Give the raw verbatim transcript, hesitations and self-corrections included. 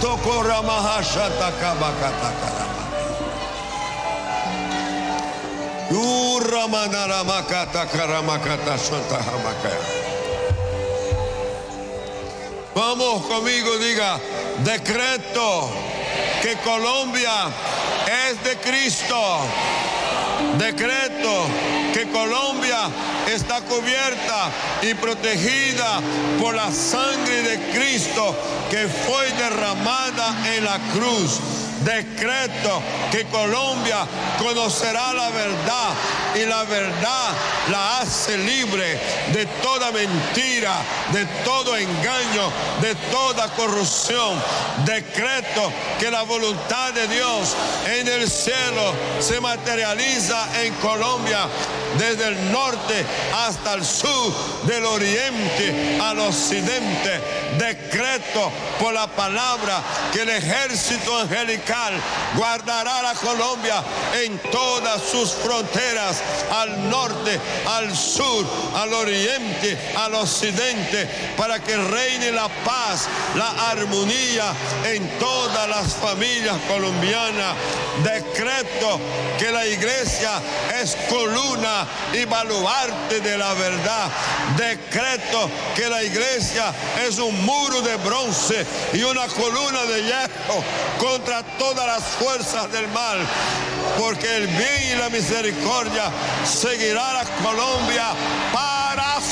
Vamos conmigo, diga: decreto que Colombia es de Cristo. Decreto que Colombia está cubierta y protegida por la sangre de Cristo que fue derramada en la cruz. Decreto que Colombia conocerá la verdad y la verdad la hace libre de toda mentira, de todo engaño, de toda corrupción. Decreto que la voluntad de Dios en el cielo se materializa en Colombia, desde el norte hasta el sur, del oriente al occidente. Decreto por la palabra que el ejército angelical guardará la Colombia en todas sus fronteras, al norte, al sur, al oriente, al occidente, para que reine la paz, la armonía en todas las familias colombianas. Decreto que la iglesia es columna y baluarte de la verdad. Decreto que la iglesia es un muro de bronce y una columna de hierro contra todas las fuerzas del mal, porque el bien y la misericordia seguirá a Colombia para